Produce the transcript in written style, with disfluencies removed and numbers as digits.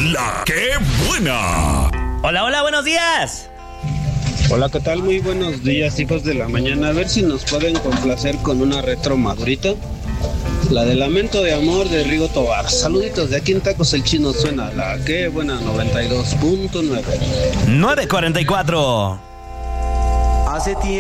La que buena. Hola, hola, buenos días. Hola, ¿qué tal? Muy buenos días, hijos de la mañana. A ver si nos pueden complacer con una retro madurita. La de Lamento de Amor de Rigo Tobar. Saluditos, de aquí en Tacos el Chino suena la que buena 92.9. 9:44. Hace tiempo